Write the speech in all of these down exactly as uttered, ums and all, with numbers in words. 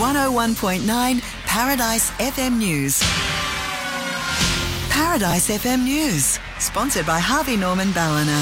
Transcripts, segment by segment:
one oh one point nine Paradise F M News. Paradise F M News, sponsored by Harvey Norman Ballina.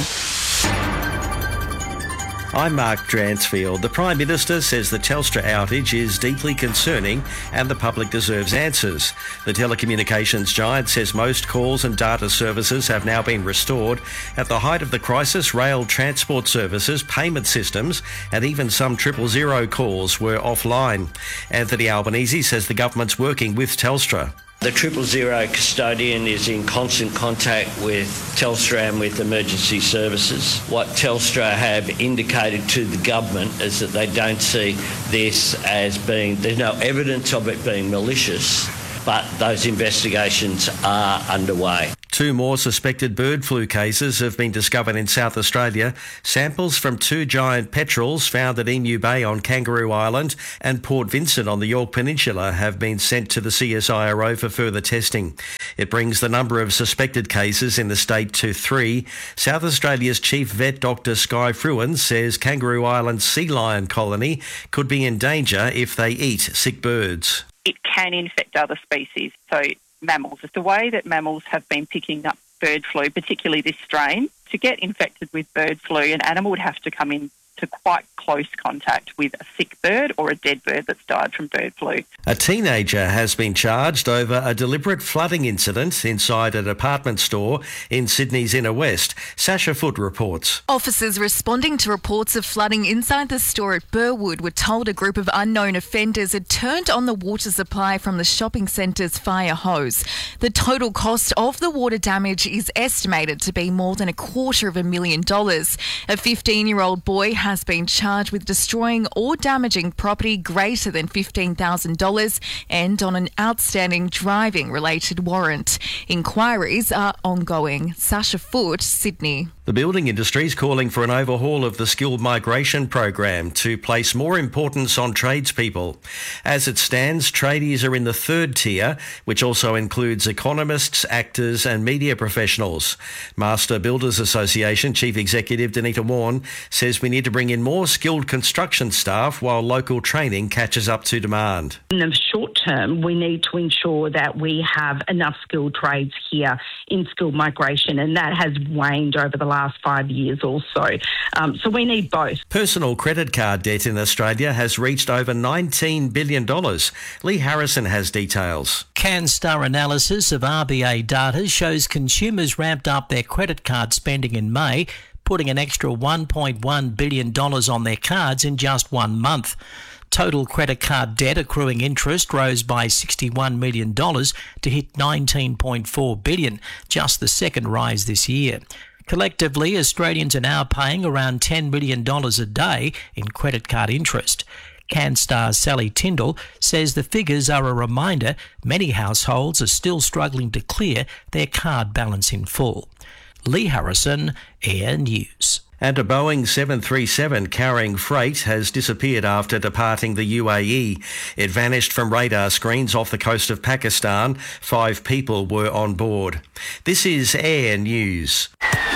I'm Mark Dransfield. The Prime Minister says the Telstra outage is deeply concerning and the public deserves answers. The telecommunications giant says most calls and data services have now been restored. At the height of the crisis, rail transport services, payment systems and even some triple zero calls were offline. Anthony Albanese says the government's working with Telstra. The triple zero custodian is in constant contact with Telstra and with emergency services. What Telstra have indicated to the government is that they don't see this as being, there's no evidence of it being malicious, but those investigations are underway. Two more suspected bird flu cases have been discovered in South Australia. Samples from two giant petrels found at Emu Bay on Kangaroo Island and Port Vincent on the York Peninsula have been sent to the C S I R O for further testing. It brings the number of suspected cases in the state to three. South Australia's chief vet, Doctor Sky Fruin, says Kangaroo Island's sea lion colony could be in danger if they eat sick birds. It can infect other species, so mammals. It's the way that mammals have been picking up bird flu, particularly this strain. To get infected with bird flu, an animal would have to come in to quite close contact with a sick bird or a dead bird that's died from bird flu. A teenager has been charged over a deliberate flooding incident inside a department store in Sydney's inner west. Sasha Foote reports. Officers responding to reports of flooding inside the store at Burwood were told a group of unknown offenders had turned on the water supply from the shopping centre's fire hose. The total cost of the water damage is estimated to be more than a quarter of a million dollars. A fifteen-year-old boy has been charged with destroying or damaging property greater than fifteen thousand dollars and on an outstanding driving-related warrant. Inquiries are ongoing. Sasha Foote, Sydney. The building industry is calling for an overhaul of the skilled migration program to place more importance on tradespeople. As it stands, tradies are in the third tier, which also includes economists, actors and media professionals. Master Builders Association Chief Executive Danita Warren says we need to bring in more skilled construction staff while local training catches up to demand. In the short term, we need to ensure that we have enough skilled trades here in skilled migration, and that has waned over the last five years or so. Um, so we need both. Personal credit card debt in Australia has reached over nineteen billion dollars. Lee Harrison has details. CanStar analysis of R B A data shows consumers ramped up their credit card spending in May, putting an extra one point one billion dollars on their cards in just one month. Total credit card debt accruing interest rose by sixty-one million dollars to hit nineteen point four billion dollars, just the second rise this year. Collectively, Australians are now paying around ten million dollars a day in credit card interest. CanStar's Sally Tyndall says the figures are a reminder many households are still struggling to clear their card balance in full. Lee Harrison, Air News. And a Boeing seven thirty-seven carrying freight has disappeared after departing the U A E. It vanished from radar screens off the coast of Pakistan. Five people were on board. This is Air News.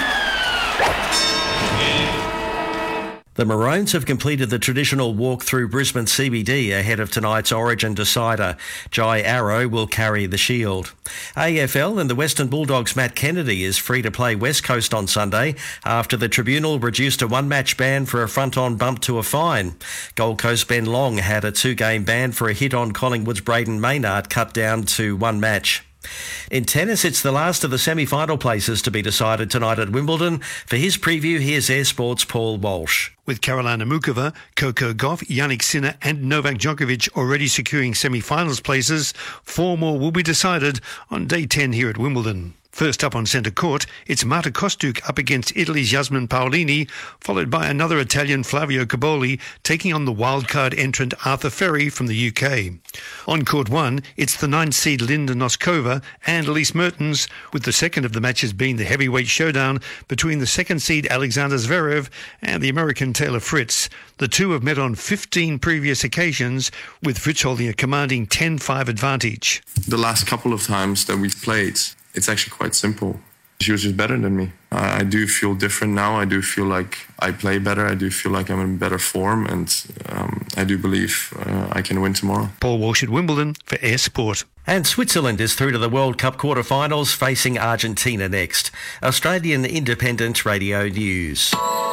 The Maroons have completed the traditional walk through Brisbane C B D ahead of tonight's Origin decider. Jai Arrow will carry the shield. A F L and the Western Bulldogs' Matt Kennedy is free to play West Coast on Sunday after the Tribunal reduced a one-match ban for a front-on bump to a fine. Gold Coast Ben Long had a two-game ban for a hit on Collingwood's Braden Maynard cut down to one match. In tennis, it's the last of the semi-final places to be decided tonight at Wimbledon. For his preview, here's Air Sports' Paul Walsh. With Karolina Mukova, Coco Gauff, Yannick Sinner and Novak Djokovic already securing semi-finals places, four more will be decided on day ten here at Wimbledon. First up on centre court, it's Marta Kostyuk up against Italy's Yasmin Paolini, followed by another Italian, Flavio Caboli, taking on the wildcard entrant Arthur Ferry from the U K. On court one, it's the ninth seed Linda Noskova and Elise Mertens, with the second of the matches being the heavyweight showdown between the second seed Alexander Zverev and the American Taylor Fritz. The two have met on fifteen previous occasions, with Fritz holding a commanding ten five advantage. The last couple of times that we've played, it's actually quite simple. She was just better than me. I, I do feel different now. I do feel like I play better. I do feel like I'm in better form, and um, I do believe uh, I can win tomorrow. Paul Walsh at Wimbledon for Air Sport. And Switzerland is through to the World Cup quarterfinals, facing Argentina next. Australian Independent Radio News.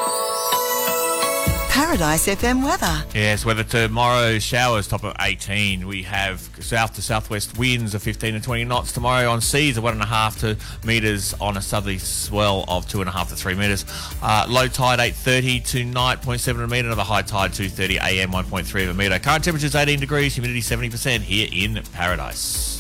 Paradise F M weather. Yes, weather tomorrow, showers top of eighteen. We have south to southwest winds of fifteen to twenty knots tomorrow on seas of one and a half to metres on a southerly swell of two and a half to three metres. Uh, low tide eight thirty tonight, zero point seven of a metre. Another high tide two thirty a m, one point three of a metre. Current temperatures eighteen degrees, humidity seventy percent here in Paradise.